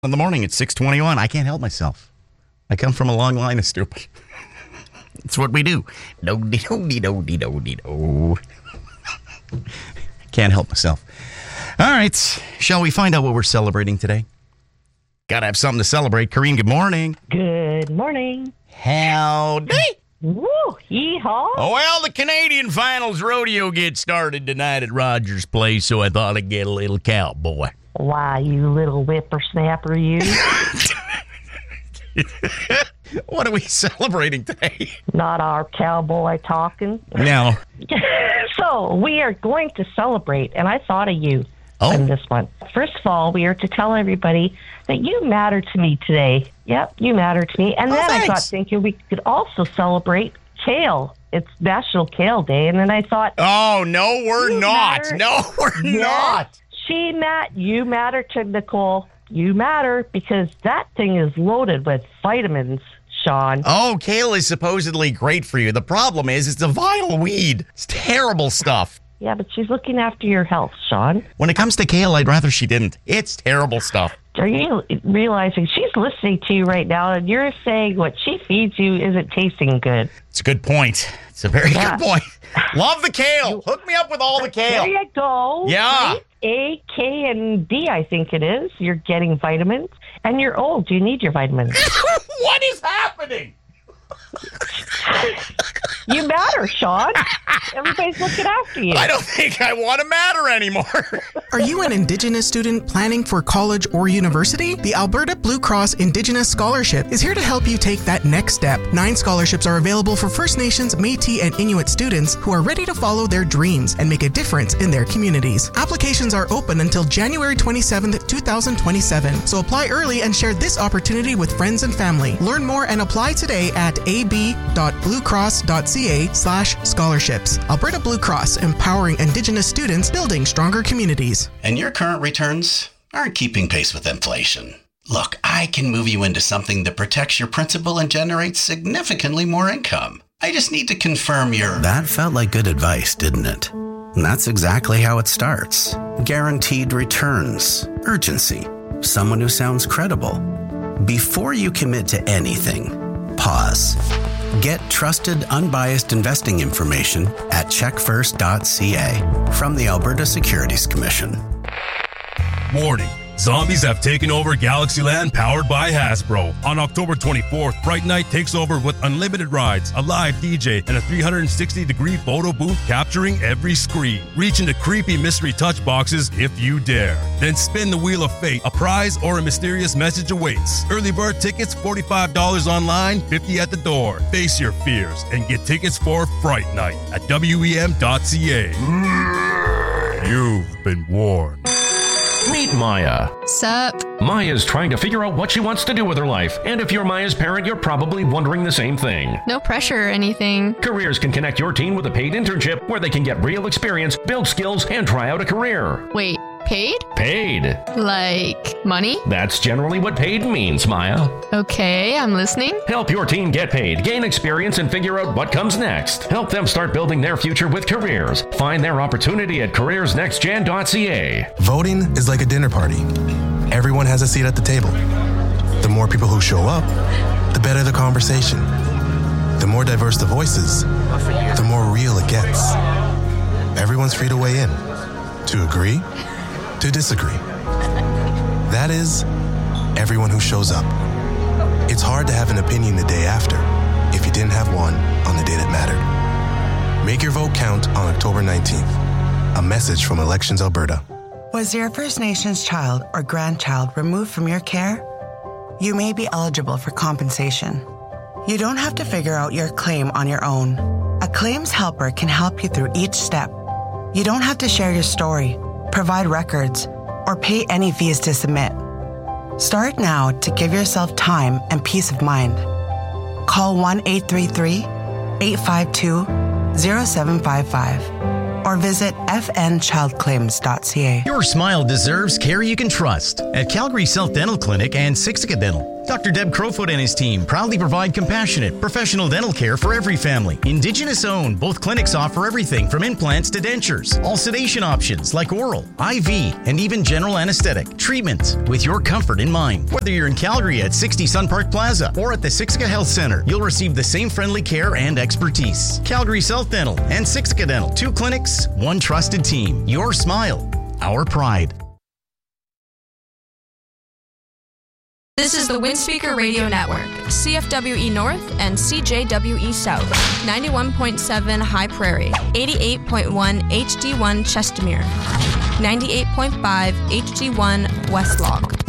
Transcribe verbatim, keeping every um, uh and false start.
In the morning at six twenty-one, I can't help myself. I come from a long line of stupid. It's what we do. Do-de-do-de-do-de-do-de-do. Can't help myself. All right, shall we find out what we're celebrating today? Gotta have something to celebrate. Kareen, good morning. Good morning. Howdy. Woo, yeehaw. Oh, well, the Canadian Finals rodeo gets started tonight at Rogers Place, so I thought I'd get a little cowboy. Why, you little whippersnapper, you. What are we celebrating today? Not our cowboy talking. No. So, we are going to celebrate, and I thought of you oh. in this one. First of all, we are to tell everybody that you matter to me today. Yep, you matter to me. And oh, then thanks. I thought, thinking we could also celebrate kale. It's National Kale Day, and then I thought... Oh, no, we're not. Matter. No, we're yes. not. She Matt, you matter to Nicole. You matter because that thing is loaded with vitamins, Sean. Oh, kale is supposedly great for you. The problem is it's a vile weed. It's terrible stuff. Yeah, but she's looking after your health, Sean. When it comes to kale, I'd rather she didn't. It's terrible stuff. Are you realizing she's listening to you right now and you're saying what she feeds you isn't tasting good? It's a good point. It's a very yeah. good point. Love the kale. Hook me up with all the kale. There you go. Yeah. Right? A, K, and D, I think it is. You're getting vitamins. And you're old. You need your vitamins. What is happening? You matter, Sean. Everybody's looking after you. I don't think I want to matter anymore. Are you an Indigenous student planning for college or university? The Alberta Blue Cross Indigenous Scholarship is here to help you take that next step. Nine scholarships are available for First Nations, Métis, and Inuit students who are ready to follow their dreams and make a difference in their communities. Applications are open until January twenty-seventh, twenty twenty-seven. So apply early and share this opportunity with friends and family. Learn more and apply today at ab.bluecross.ca slash scholarships. Alberta Blue Cross, empowering Indigenous students, building stronger communities. And your current returns aren't keeping pace with inflation. Look, I can move you into something that protects your principal and generates significantly more income. I just need to confirm your... That felt like good advice, didn't it? And that's exactly how it starts. Guaranteed returns. Urgency. Someone who sounds credible. Before you commit to anything, pause. Get trusted, unbiased investing information at check first dot c a from the Alberta Securities Commission. Warning. Zombies have taken over Galaxyland powered by Hasbro. On October twenty-fourth, Fright Night takes over with unlimited rides, a live D J, and a three hundred sixty degree photo booth capturing every screen. Reach into creepy mystery touch boxes if you dare. Then spin the Wheel of Fate. A prize or a mysterious message awaits. Early bird tickets, forty-five dollars online, fifty dollars at the door. Face your fears and get tickets for Fright Night at W E M dot c a. You've been warned. Meet Maya. Sup? Maya's trying to figure out what she wants to do with her life. And if you're Maya's parent, you're probably wondering the same thing. No pressure or anything. Careers can connect your teen with a paid internship where they can get real experience, build skills, and try out a career. Wait, paid? Paid. Like money? That's generally what paid means, Maya. Okay, I'm listening. Help your teen get paid, gain experience, and figure out what comes next. Help them start building their future with careers. Find their opportunity at careers next gen dot c a. Voting is like a dinner party. Everyone has a seat at the table. The more people who show up, the better the conversation. The more diverse the voices, the more real it gets. Everyone's free to weigh in, to agree, to disagree. That is, everyone who shows up. It's hard to have an opinion the day after if you didn't have one on the day that mattered. Make your vote count on October nineteenth. A message from Elections Alberta. Was your First Nations child or grandchild removed from your care? You may be eligible for compensation. You don't have to figure out your claim on your own. A claims helper can help you through each step. You don't have to share your story, provide records, or pay any fees to submit. Start now to give yourself time and peace of mind. Call one eight three three, eight five two, zero seven five five or visit f n child claims dot c a. Your smile deserves care you can trust at Calgary Self Dental Clinic and Sixica Dental. Doctor Deb Crowfoot and his team proudly provide compassionate, professional dental care for every family. Indigenous owned, both clinics offer everything from implants to dentures. All sedation options like oral, I V, and even general anesthetic. Treatment with your comfort in mind. Whether you're in Calgary at sixty Sun Park Plaza or at the Siksika Health Center, you'll receive the same friendly care and expertise. Calgary South Dental and Siksika Dental. Two clinics, one trusted team. Your smile, our pride. This is the Windspeaker Radio Network, C F W E North and C J W E South, ninety-one point seven High Prairie, eighty-eight point one H D one Chestermere, ninety-eight point five H D one West Log.